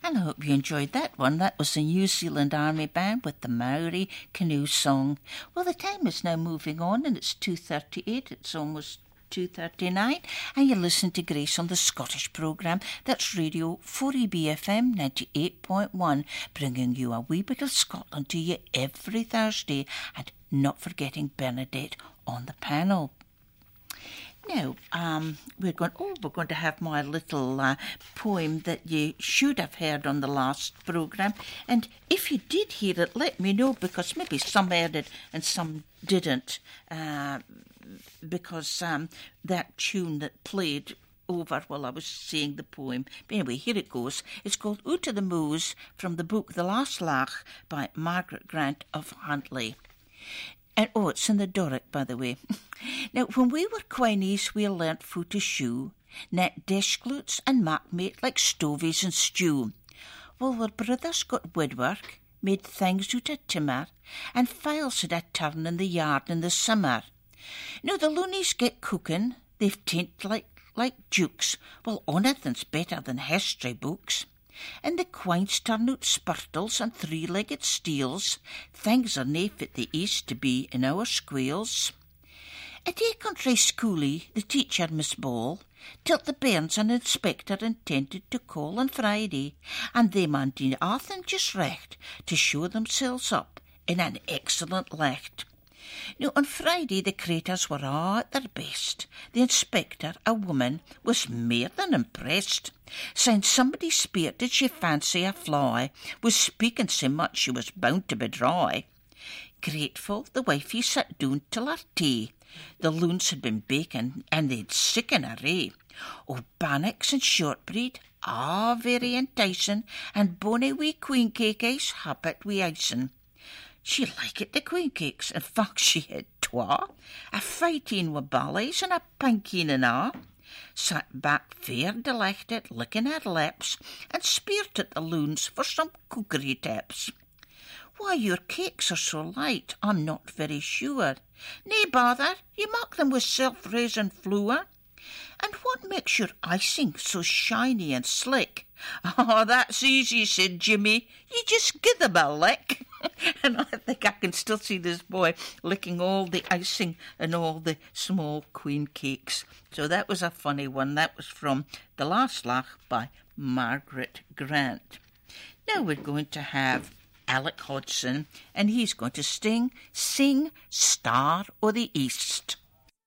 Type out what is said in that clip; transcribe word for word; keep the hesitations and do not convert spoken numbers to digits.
And I hope you enjoyed that one. That was the New Zealand Army Band with the Maori Canoe Song. Well, the time is now moving on and it's two thirty-eight. It's almost two thirty-nine, and you listen to Grace on the Scottish programme. That's Radio four E B F M ninety-eight point one, bringing you a wee bit of Scotland to you every Thursday, and not forgetting Bernadette on the panel. Now, um, we're going. Oh, we're going to have my little uh, poem that you should have heard on the last programme. And if you did hear it, let me know, because maybe some heard it and some didn't. Uh, because um, that tune that played over while I was saying the poem. But anyway, here it goes. It's called Out of the Moos, from the book The Last Lach by Margaret Grant of Huntly. And, oh, it's in the Doric, by the way. Now, when we were queenies, we learnt foo to shoe, net dishcloots and mackmate like stovies and stew. Well, our brothers got woodwork, made things out of timber, and files had a turn in the yard in the summer. Now, the loonies get cooking, they've tint like, like dukes, well, onything's better than history books. And the quines turn out spurtles and three-legged steels, things are nae fit the east to be in our squeals. At a country schoolie, the teacher, Miss Ball, till the bairns an inspector intended to call on Friday, and they man do nothing just recht to show themselves up in an excellent light. Now, on Friday the craters were all at their best. The inspector, a woman, was mair than impressed. Saying somebody speared did she fancy a fly was speaking so much she was bound to be dry. Grateful, the wifey sat down till her tea. The loons had been baking, and they'd sick in array. Oh, bannocks and shortbread, ah, very enticing, and bonny wee queen cake ice, happit wi' icing. She liked the queen cakes, in fact she had twa, a fighteen wi' ballies and a pinking and a. Sat back fair delighted, licking her lips, and speered at the loons for some cookery tips. Why your cakes are so light, I'm not very sure. Nae bother, you mak them with self-raising flour. And what makes your icing so shiny and slick? Oh, that's easy, said Jimmy. You just give them a lick. And I think I can still see this boy licking all the icing and all the small queen cakes. So that was a funny one. That was from The Last Lach by Margaret Grant. Now we're going to have Alec Hodgson, and he's going to sing, sing Star o' the East.